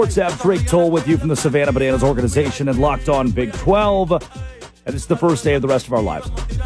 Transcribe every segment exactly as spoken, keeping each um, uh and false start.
Sports app, Drake Toll with you from the Savannah Bananas organization and Locked On Big twelve. And it's the first day of the rest of our lives.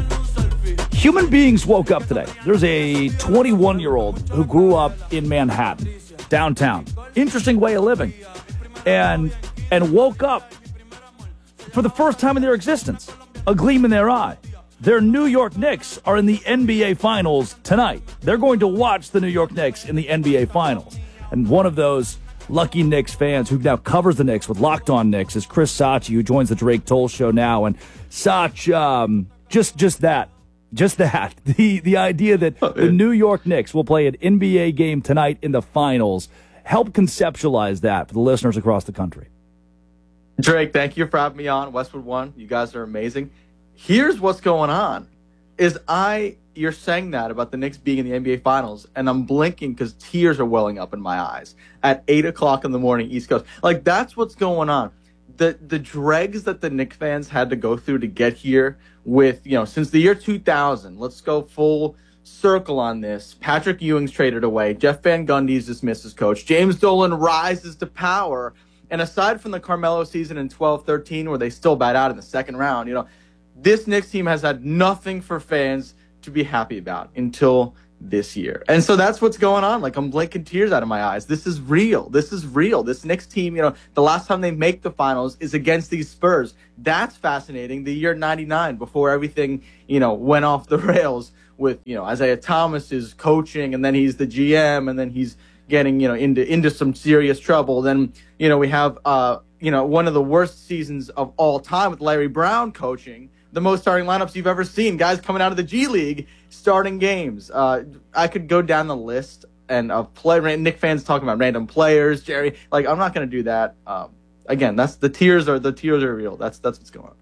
Human beings woke up today. There's a twenty-one-year-old who grew up in Manhattan, downtown. Interesting way of living. And and woke up for the first time in their existence. A gleam in their eye. Their New York Knicks are in the N B A Finals tonight. They're going to watch the New York Knicks in the N B A Finals. And one of those lucky Knicks fans who now covers the Knicks with Locked On Knicks is Chris Sachi, who joins the Drake Toll Show now. And Sach, um, just just that, just that, the the idea that the New York Knicks will play an N B A game tonight in the Finals. Help conceptualize that for the listeners across the country. Drake, thank you for having me on Westwood One. You guys are amazing. Here's what's going on: is I you're saying that about the Knicks being in the N B A Finals, and I'm blinking because tears are welling up in my eyes at eight o'clock in the morning East Coast. Like, that's what's going on. The the dregs that the Knicks fans had to go through to get here with, you know, since the year two thousand. Let's go full circle on this. Patrick Ewing's traded away. Jeff Van Gundy's dismissed as coach. James Dolan rises to power. And aside from the Carmelo season in twelve thirteen, where they still bat out in the second round, you know, this Knicks team has had nothing for fans to be happy about until this year. And so that's what's going on. Like, I'm blinking tears out of my eyes. This is real. This is real. This Knicks team, you know, the last time they make the finals is against these Spurs. That's fascinating. The year ninety-nine, before everything, you know, went off the rails with, you know, Isaiah Thomas is coaching, and then he's the G M, and then he's getting, you know, into into some serious trouble. Then, you know, we have, uh, you know, one of the worst seasons of all time with Larry Brown coaching. The most starting lineups you've ever seen. Guys coming out of the G League starting games. Uh, I could go down the list and of play. Knick fans talking about random players. Jerry, like, I'm not going to do that. Um, again, that's the tears are the tears are real. That's that's what's going on.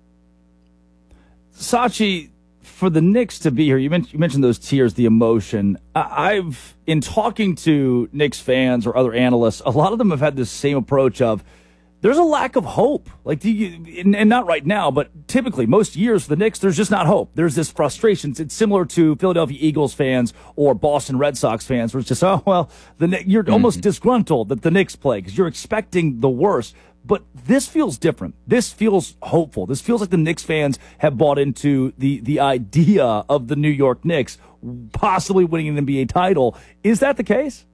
Sachi, for the Knicks to be here, you mentioned, you mentioned those tears, the emotion. I, I've in talking to Knicks fans or other analysts, a lot of them have had this same approach of, there's a lack of hope. Like, do you, and, and not right now, but typically most years for the Knicks, there's just not hope. There's this frustration. It's similar to Philadelphia Eagles fans or Boston Red Sox fans, where it's just, oh, well, the you're mm-hmm. almost disgruntled that the Knicks play because you're expecting the worst. But this feels different. This feels hopeful. This feels like the Knicks fans have bought into the the idea of the New York Knicks possibly winning an N B A title. Is that the case?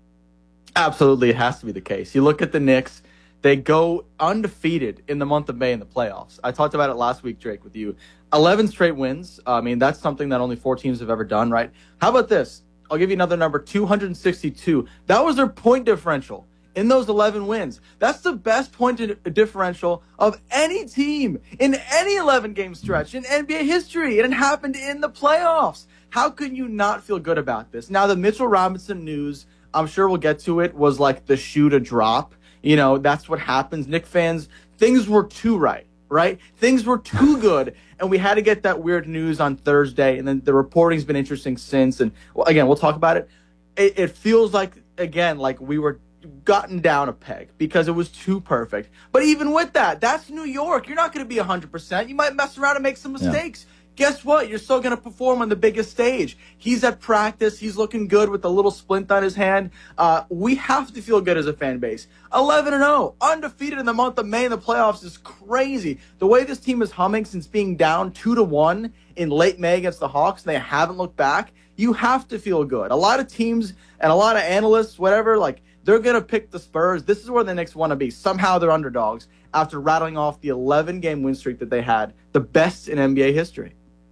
Absolutely, it has to be the case. You look at the Knicks. They go undefeated in the month of May in the playoffs. I talked about it last week, Drake, with you. eleven straight wins. I mean, that's something that only four teams have ever done, right? How about this? I'll give you another number, two hundred sixty-two. That was their point differential in those eleven wins. That's the best point differential of any team in any eleven-game stretch in N B A history, and it happened in the playoffs. How can you not feel good about this? Now, the Mitchell Robinson news, I'm sure we'll get to it, was like the shoe to drop. You know, that's what happens. Knicks fans, things were too right, right? Things were too good, and we had to get that weird news on Thursday, and then the reporting's been interesting since. And, well, again, we'll talk about it. It, it feels like, again, like we were gotten down a peg because it was too perfect. But even with that, that's New York. You're not going to be one hundred percent. You might mess around and make some mistakes. Yeah. Guess what? You're still going to perform on the biggest stage. He's at practice. He's looking good with a little splint on his hand. Uh, we have to feel good as a fan base. eleven and oh, undefeated in the month of May in the playoffs is crazy. The way this team is humming since being down two to one in late May against the Hawks, and they haven't looked back. You have to feel good. A lot of teams and a lot of analysts, whatever, like, they're going to pick the Spurs. This is where the Knicks want to be. Somehow they're underdogs after rattling off the eleven-game win streak that they had, the best in N B A history.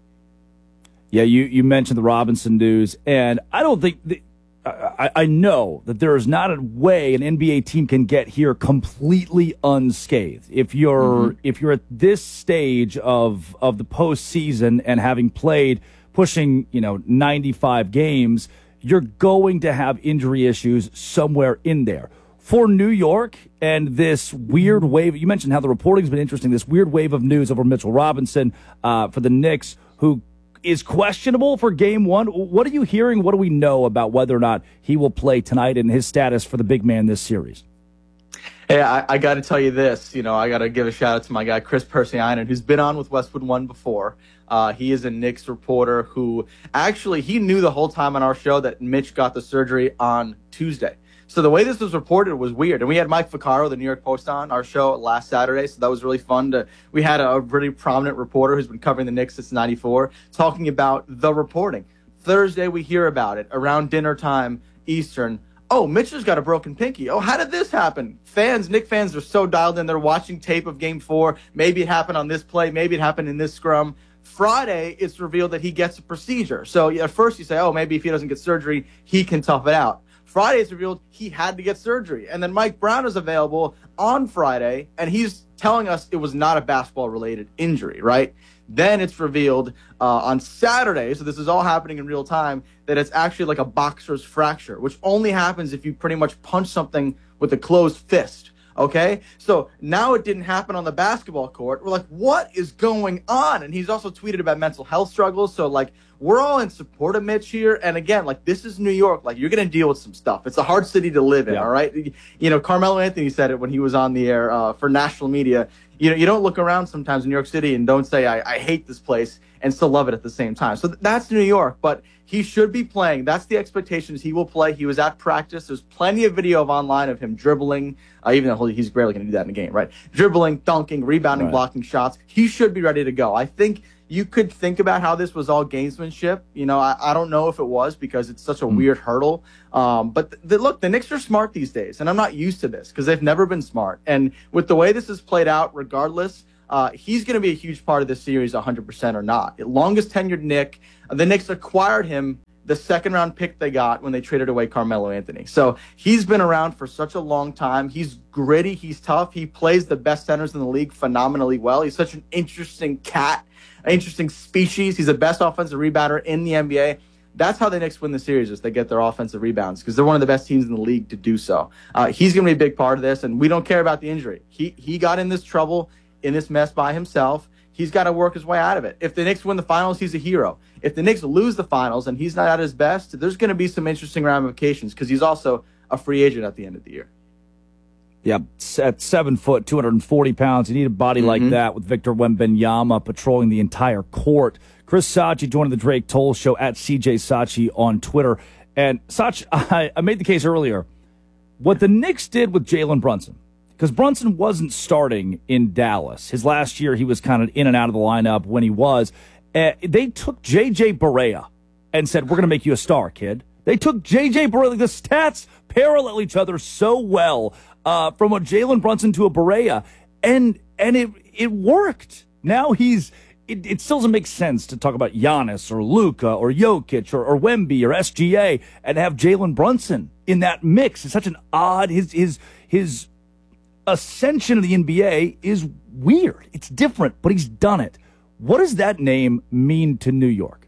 Yeah, you, you mentioned the Robinson news, and I don't think the, I, I know that there is not a way an N B A team can get here completely unscathed. If you're mm-hmm. if you're at this stage of of the postseason and having played pushing, you know, ninety-five games, you're going to have injury issues somewhere in there. For New York and this weird wave, you mentioned how the reporting's been interesting, this weird wave of news over Mitchell Robinson uh, for the Knicks, who is questionable for game one. What are you hearing? What do we know about whether or not he will play tonight and his status for the big man this series? Hey, I, I got to tell you this. You know, I got to give a shout out to my guy, Chris Persianen, who's been on with Westwood One before. Uh, he is a Knicks reporter who actually, he knew the whole time on our show that Mitch got the surgery on Tuesday. So the way this was reported was weird. And we had Mike Vaccaro, the New York Post, on our show last Saturday, so that was really fun. To, we had a really prominent reporter who's been covering the Knicks since ninety-four talking about the reporting. Thursday, we hear about it around dinner time Eastern. Oh, Mitchell's got a broken pinky. Oh, how did this happen? Fans, Knicks fans are so dialed in. They're watching tape of game four. Maybe it happened on this play. Maybe it happened in this scrum. Friday, it's revealed that he gets a procedure. So at first you say, oh, maybe if he doesn't get surgery, he can tough it out. Friday, it's revealed he had to get surgery. And then Mike Brown is available on Friday, and he's telling us it was not a basketball-related injury, right? Then it's revealed uh, on Saturday, so this is all happening in real time, that it's actually like a boxer's fracture, which only happens if you pretty much punch something with a closed fist. Okay, so now it didn't happen on the basketball court. We're like, what is going on? And he's also tweeted about mental health struggles. So, like, we're all in support of Mitch here. And again, like, this is New York. Like, you're going to deal with some stuff. It's a hard city to live in, yeah. All right? You know, Carmelo Anthony said it when he was on the air uh, for national media. You know, you don't look around sometimes in New York City and don't say, I, I hate this place, and still love it at the same time. So th- that's New York. But he should be playing. That's the expectations. He will play. He was at practice. There's plenty of video of online of him dribbling, uh, even though he's barely going to do that in a game, right? Dribbling, dunking, rebounding, right. Blocking shots. He should be ready to go. I think you could think about how this was all gamesmanship. You know, I, I don't know if it was because it's such a mm. weird hurdle. Um, but the, the, look, the Knicks are smart these days, and I'm not used to this because they've never been smart. And with the way this is played out, regardless, uh, he's going to be a huge part of this series one hundred percent or not. Longest tenured Knick. The Knicks acquired him the second round pick they got when they traded away Carmelo Anthony. So he's been around for such a long time. He's gritty. He's tough. He plays the best centers in the league phenomenally well. He's such an interesting cat, an interesting species. He's the best offensive rebounder in the N B A. That's how the Knicks win the series, is they get their offensive rebounds because they're one of the best teams in the league to do so. Uh, he's going to be a big part of this, and we don't care about the injury. He he got in this trouble, in this mess by himself. He's got to work his way out of it. If the Knicks win the finals, he's a hero. If the Knicks lose the finals and he's not at his best, there's going to be some interesting ramifications because he's also a free agent at the end of the year. Yeah, at seven foot, two hundred forty pounds, you need a body mm-hmm. like that with Victor Wembanyama patrolling the entire court. Chris Sachi joining the Drake Toll Show at C J Sachi on Twitter. And Sach, I, I made the case earlier. What the Knicks did with Jalen Brunson, because Brunson wasn't starting in Dallas. His last year, he was kind of in and out of the lineup when he was. Uh, they took J J Barea and said, we're going to make you a star, kid. They took J J Barea. The stats parallel each other so well uh, from a Jalen Brunson to a Barea. And and it it worked. Now he's, it, it still doesn't make sense to talk about Giannis or Luka or Jokic or, or Wemby or S G A and have Jalen Brunson in that mix. It's such an odd, his his his ascension of the N B A is weird. It's different, but he's done it. What does that name mean to New York?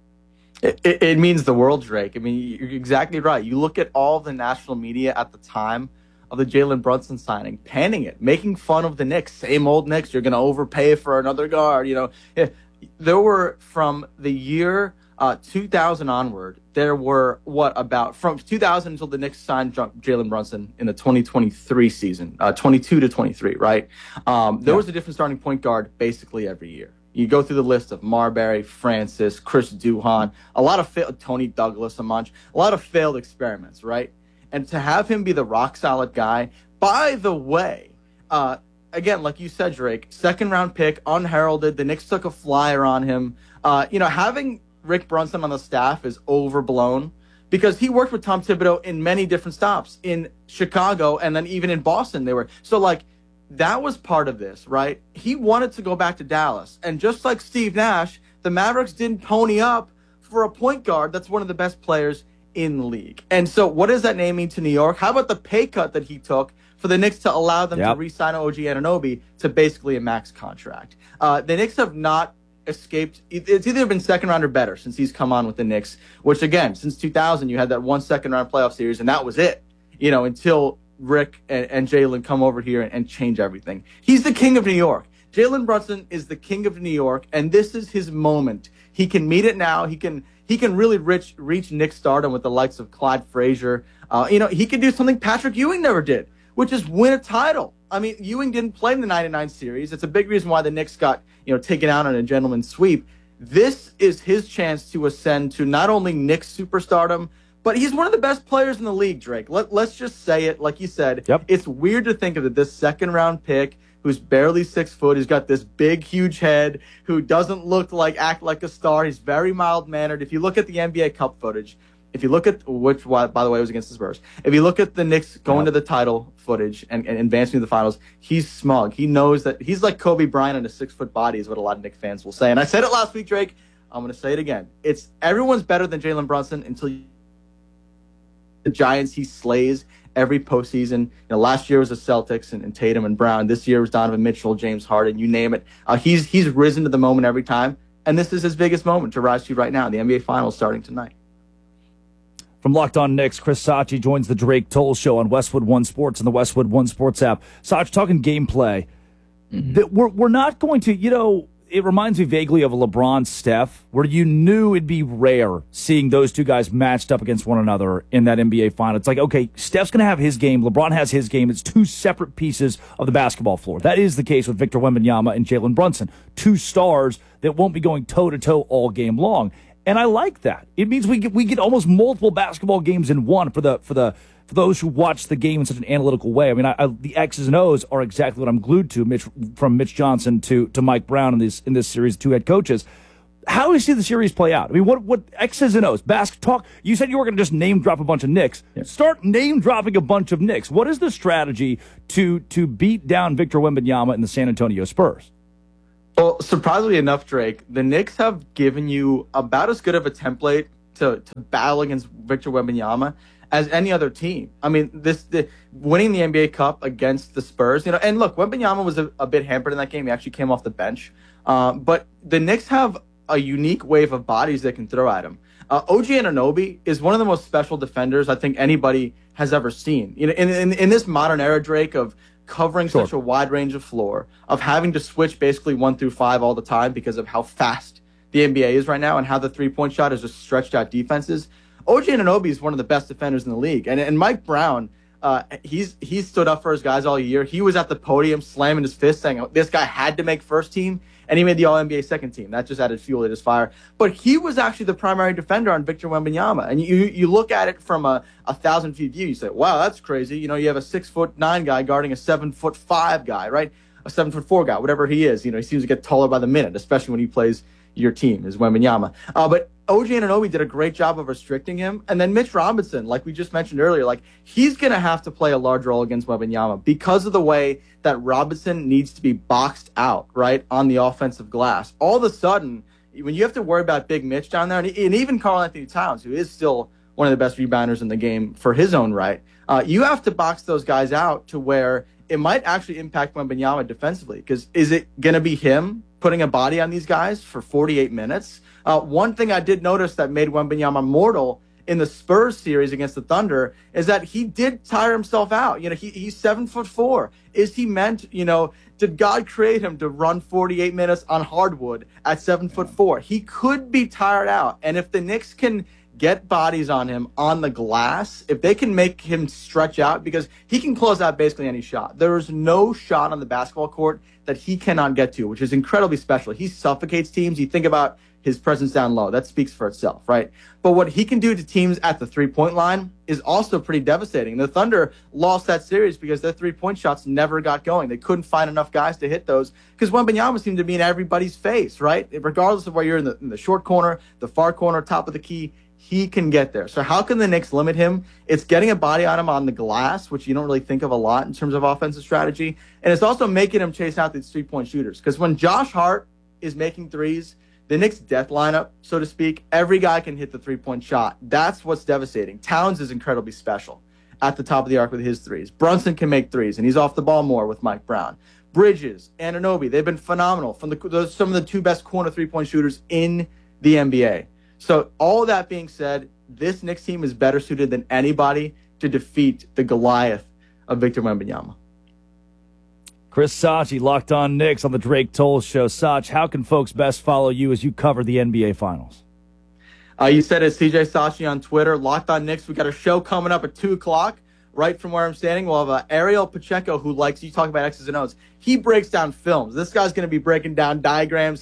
It, it, it means the world, Drake. I mean, you're exactly right. You look at all the national media at the time of the Jalen Brunson signing, panning it, making fun of the Knicks. Same old Knicks. You're going to overpay for another guard. You know, yeah. There were from the year uh, two thousand onward, there were what about from two thousand until the Knicks signed Jalen Brunson in the twenty twenty-three season, uh, twenty-two to twenty-three, right? Um, there yeah. was a different starting point guard basically every year. You go through the list of Marbury, Francis, Chris Duhon, a lot of fa- Tony Douglas, a bunch, a lot of failed experiments, right? And to have him be the rock solid guy. By the way, uh, again, like you said, Drake, second round pick, unheralded. The Knicks took a flyer on him. Uh, you know, having Rick Brunson on the staff is overblown because he worked with Tom Thibodeau in many different stops in Chicago and then even in Boston. They were so like. That was part of this, right? He wanted to go back to Dallas. And just like Steve Nash, the Mavericks didn't pony up for a point guard that's one of the best players in the league. And so what does that name mean to New York? How about the pay cut that he took for the Knicks to allow them yep. to re-sign O G Anunoby to basically a max contract? Uh, the Knicks have not escaped. It's either been second round or better since he's come on with the Knicks, which, again, since two thousand, you had that one second round playoff series, and that was it, you know, until Rick and, and Jalen come over here and, and change everything. He's the king of New York. Jalen Brunson is the king of New York, and this is his moment. He can meet it now. He can he can really reach reach Knicks stardom with the likes of Clyde Frazier. Uh, you know, he can do something Patrick Ewing never did, which is win a title. I mean, Ewing didn't play in the ninety-nine series. It's a big reason why the Knicks got, you know, taken out on a gentleman's sweep. This is his chance to ascend to not only Knicks superstardom, But he's one of the best players in the league, Drake. Let, let's just say it. Like you said, yep. It's weird to think of it, this second-round pick who's barely six foot, who's got this big, huge head, who doesn't look like, act like a star. He's very mild-mannered. If you look at the N B A Cup footage, if you look at, which, by the way, was against the Spurs. If you look at the Knicks going yep. to the title footage and, and advancing to the finals, he's smug. He knows that he's like Kobe Bryant in a six-foot body is what a lot of Knicks fans will say. And I said it last week, Drake. I'm going to say it again. It's everyone's better than Jalen Brunson until you, the Giants he slays every postseason. You know, last year was the Celtics and, and Tatum and Brown. This year was Donovan Mitchell, James Harden, you name it. Uh, he's he's risen to the moment every time, and this is his biggest moment to rise to right now. The N B A Finals starting tonight. From Locked On Knicks, Chris Sachi joins the Drake Toll Show on Westwood One Sports and the Westwood One Sports app. Sach, talking gameplay, mm-hmm. that we're we're not going to, you know, it reminds me vaguely of a LeBron Steph, where you knew it'd be rare seeing those two guys matched up against one another in that N B A final. It's like, okay, Steph's going to have his game, LeBron has his game. It's two separate pieces of the basketball floor. That is the case with Victor Wembanyama and Jalen Brunson, two stars that won't be going toe-to-toe all game long. And I like that. It means we get we get almost multiple basketball games in one for the for the for those who watch the game in such an analytical way. I mean, I, I, the X's and O's are exactly what I'm glued to. Mitch, from Mitch Johnson to to Mike Brown in this in this series, two head coaches. How do you see the series play out? I mean, what what X's and O's? Basket talk. You said you were going to just name drop a bunch of Knicks. Yeah. Start name dropping a bunch of Knicks. What is the strategy to to beat down Victor Wembanyama and the San Antonio Spurs? Well, surprisingly enough, Drake, the Knicks have given you about as good of a template to, to battle against Victor Wembanyama as any other team. I mean, this the, winning the N B A Cup against the Spurs, you know, and look, Wembanyama was a, a bit hampered in that game. He actually came off the bench. Uh, but the Knicks have a unique wave of bodies they can throw at him. Uh, O G Anunoby is one of the most special defenders I think anybody has ever seen. You know, in, in, in this modern era, Drake, of covering sure. such a wide range of floor, of having to switch basically one through five all the time because of how fast the N B A is right now and how the three-point shot has just stretched out defenses. O G Anunoby is one of the best defenders in the league. And and Mike Brown, uh, he's he's stood up for his guys all year. He was at the podium slamming his fist saying this guy had to make first team, and he made the All N B A second team. That just added fuel to his fire. But he was actually the primary defender on Victor Wembanyama. And you you look at it from a, a thousand feet view, you say, wow, that's crazy. You know, you have a six foot nine guy guarding a seven foot five guy, right? A seven foot four guy, whatever he is. You know, he seems to get taller by the minute, especially when he plays your team, is Wembanyama. Uh, but O G Anunoby did a great job of restricting him. And then Mitch Robinson, like we just mentioned earlier, like he's going to have to play a large role against Wembanyama because of the way that Robinson needs to be boxed out, right, on the offensive glass. All of a sudden, when you have to worry about Big Mitch down there, and, and even Karl-Anthony Towns, who is still one of the best rebounders in the game for his own right, uh, you have to box those guys out to where it might actually impact Wembanyama defensively. Because is it going to be him putting a body on these guys for forty-eight minutes? Uh, one thing I did notice that made Wembanyama mortal in the Spurs series against the Thunder is that he did tire himself out. You know, he, he's seven foot four. Is he meant, you know, did God create him to run forty-eight minutes on hardwood at seven foot four? He could be tired out. And if the Knicks can get bodies on him on the glass, if they can make him stretch out, because he can close out basically any shot. There is no shot on the basketball court that he cannot get to, which is incredibly special. He suffocates teams. You think about his presence down low. That speaks for itself, right? But what he can do to teams at the three-point line is also pretty devastating. The Thunder lost that series because their three-point shots never got going. They couldn't find enough guys to hit those because Wembanyama seemed to be in everybody's face, right? Regardless of where you're in the, in the short corner, the far corner, top of the key, he can get there. So how can the Knicks limit him? It's getting a body on him on the glass, which you don't really think of a lot in terms of offensive strategy. And it's also making him chase out these three-point shooters. Because when Josh Hart is making threes, the Knicks' death lineup, so to speak, every guy can hit the three-point shot. That's what's devastating. Towns is incredibly special at the top of the arc with his threes. Brunson can make threes, and he's off the ball more with Mike Brown. Bridges, Anunoby, they've been phenomenal. From the those some of the two best corner three-point shooters in the N B A. So all that being said, this Knicks team is better suited than anybody to defeat the Goliath of Victor Wembanyama. Chris Sachi, Locked On Knicks on the Drake Toll Show. Sach, how can folks best follow you as you cover the N B A Finals? Uh, you said it's C J Sachi on Twitter. Locked On Knicks. We got a show coming up at two o'clock, right from where I'm standing. We'll have uh, Ariel Pacheco, who likes, you talk about X's and O's. He breaks down films. This guy's going to be breaking down diagrams. He's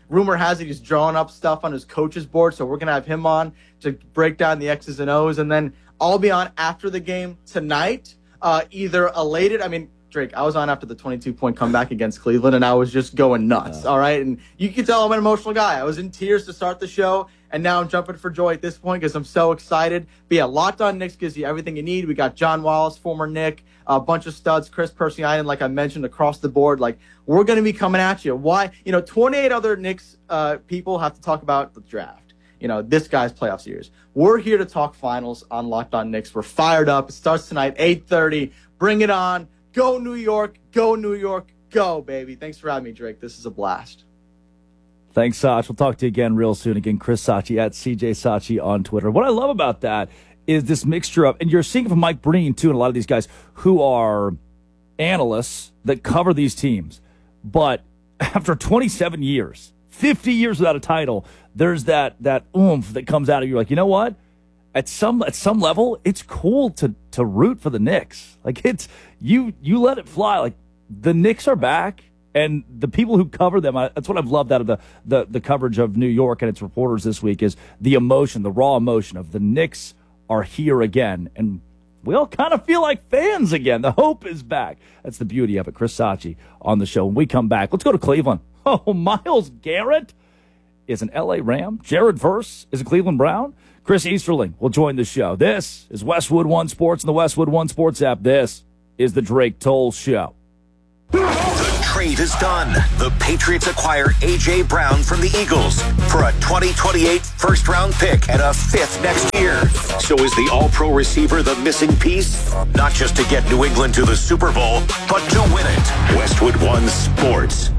Rumor has it he's drawing up stuff on his coach's board, so we're going to have him on to break down the X's and O's. And then I'll be on after the game tonight, uh, either elated. I mean, Drake, I was on after the twenty-two point comeback against Cleveland, and I was just going nuts, all right? And you can tell I'm an emotional guy. I was in tears to start the show, and now I'm jumping for joy at this point because I'm so excited. But yeah, Locked On Knicks gives you everything you need. We got John Wallace, former Knick, a bunch of studs, Chris Persianen, like I mentioned, across the board. Like, we're going to be coming at you. Why? You know, twenty-eight other Knicks uh, people have to talk about the draft. You know, this guy's playoff series. We're here to talk finals on Locked On Knicks. We're fired up. It starts tonight, eight thirty. Bring it on. Go New York. Go New York. Go, baby. Thanks for having me, Drake. This is a blast. Thanks, Sach. We'll talk to you again real soon. Again, Chris Sachi at C J Sachi on Twitter. What I love about that is this mixture of, and you're seeing it from Mike Breen, too, and a lot of these guys who are analysts that cover these teams. But after twenty-seven years, fifty years without a title, there's that that oomph that comes out of you. Like, you know what? At some at some level, it's cool to to root for the Knicks. Like, it's you you let it fly. Like, the Knicks are back, and the people who cover them, I, that's what I've loved out of the, the the coverage of New York and its reporters this week, is the emotion, the raw emotion of the Knicks are here again, and we all kind of feel like fans again. The hope is back. That's the beauty of it. Chris Sachi on the show. When we come back, let's go to Cleveland. Oh, Myles Garrett is an L A Ram. Jared Verse is a Cleveland Brown. Chris Easterling will join the show. This is Westwood One Sports and the Westwood One Sports app. This is the Drake Toll Show. The trade is done. The Patriots acquire A J. Brown from the Eagles for a twenty twenty-eight first-round pick and a fifth next year. So is the all-pro receiver the missing piece? Not just to get New England to the Super Bowl, but to win it. Westwood One Sports.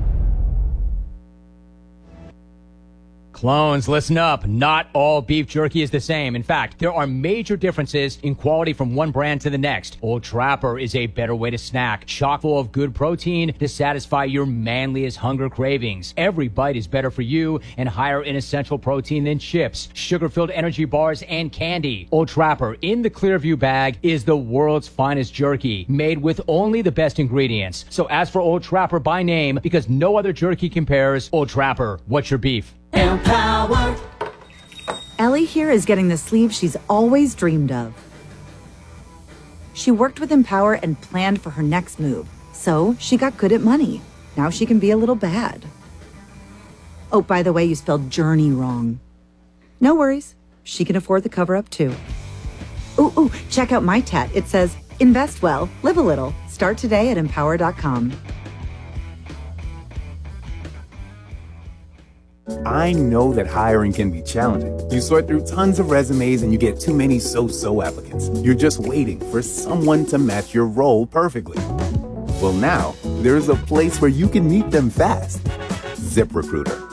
Clones, listen up. Not all beef jerky is the same. In fact, there are major differences in quality from one brand to the next. Old Trapper is a better way to snack, chock full of good protein to satisfy your manliest hunger cravings. Every bite is better for you and higher in essential protein than chips, sugar-filled energy bars, and candy. Old Trapper in the Clearview bag is the world's finest jerky, made with only the best ingredients. So ask for Old Trapper by name because no other jerky compares. Old Trapper, what's your beef? Empower. Ellie here is getting the sleeve she's always dreamed of. She worked with Empower and planned for her next move, so she got good at money. Now she can be a little bad. Oh, by the way, you spelled journey wrong. No worries. She can afford the cover-up, too. Ooh, ooh, check out my tat. It says, invest well, live a little. Start today at empower dot com. I know that hiring can be challenging. You sort through tons of resumes and you get too many so-so applicants. You're just waiting for someone to match your role perfectly. Well, now, there's a place where you can meet them fast. ZipRecruiter.